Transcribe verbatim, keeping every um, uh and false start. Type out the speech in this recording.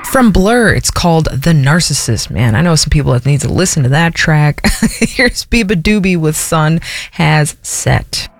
From Blur, it's called The Narcissist. Man, I know some people that need to listen to that track. Here's Biba Doobie with Sun Has Set.